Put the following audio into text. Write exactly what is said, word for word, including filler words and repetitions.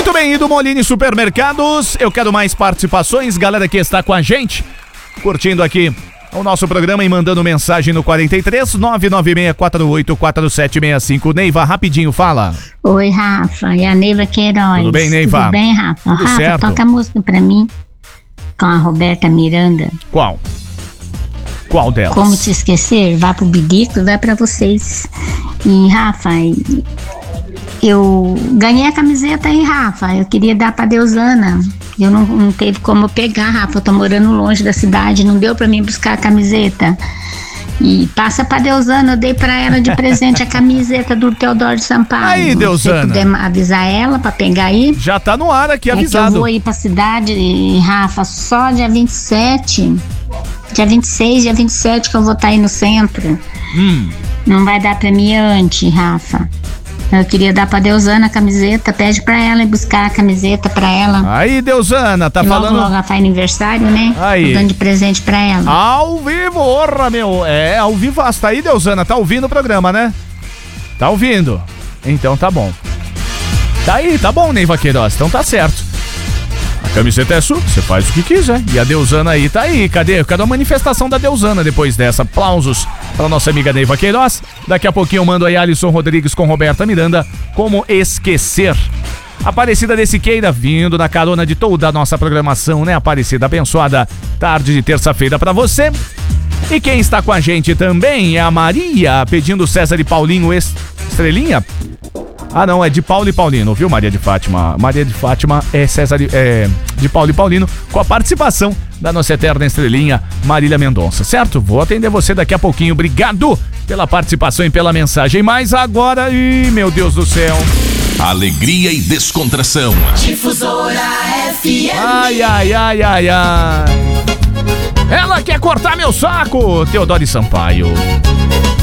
Muito bem, e do Molini Supermercados, eu quero mais participações, galera que está com a gente, curtindo aqui o nosso programa e mandando mensagem no quarenta e três, nove nove seis quatro oito quatro sete seis cinco. Neiva, rapidinho, fala. Oi, Rafa, é a Neiva Queiroz. Tudo bem, Neiva? Tudo bem, Rafa? Tudo Rafa, certo. toca a música pra mim com a Roberta Miranda. Qual? Qual delas? Como te esquecer? Vá pro bidico, vai pra vocês. E, Rafa, eu ganhei a camiseta aí, Rafa. Eu queria dar pra Deusana. Eu não, não teve como eu pegar, Rafa. Eu tô morando longe da cidade, não deu pra mim buscar a camiseta. E passa pra Deusana, eu dei pra ela de presente a camiseta do Teodoro Sampaio. Aí, Deusana. Se puder avisar ela pra pegar aí. Já tá no ar aqui, É avisado. que eu vou ir pra cidade, e, Rafa, só dia vinte e sete. Dia vinte e seis, dia vinte e sete que eu vou estar aí no centro. Hum. Não vai dar pra mim antes, Rafa. Eu queria dar pra Deusana a camiseta. Pede pra ela ir buscar a camiseta pra ela. Aí, Deusana, tá logo, falando... Logo ela faz aniversário, né? Aí. Tô dando de presente pra ela. Ao vivo, orra, meu. É, ao vivo. Tá aí, Deusana, tá ouvindo o programa, né? Tá ouvindo? Então tá bom. Tá aí, tá bom, Neiva Queiroz, então tá certo. A camiseta é sua, você faz o que quiser. E a Deusana aí tá aí. Cadê? Cadê a manifestação da Deusana depois dessa? Aplausos pra nossa amiga Neiva Queiroz. Daqui a pouquinho eu mando aí Alisson Rodrigues com Roberta Miranda. Como esquecer? Aparecida de Siqueira vindo na carona de toda a nossa programação, né? Aparecida abençoada. Tarde de terça-feira pra você. E quem está com a gente também é a Maria, pedindo César e Paulinho Estrelinha. Ah, não, é de Paulo e Paulino, viu, Maria de Fátima? Maria de Fátima é César é, de Paulo e Paulino, com a participação da nossa eterna estrelinha, Marília Mendonça, certo? Vou atender você daqui a pouquinho. Obrigado pela participação e pela mensagem. Mas agora, ih, meu Deus do céu. Alegria e descontração. Difusora F M. Ai, ai, ai, ai, ai. Ela quer cortar meu saco, Teodoro Sampaio.